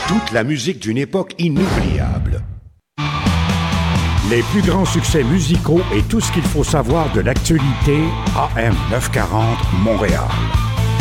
Toute la musique d'une époque inoubliable. Les plus grands succès musicaux et tout ce qu'il faut savoir de l'actualité AM 940 Montréal.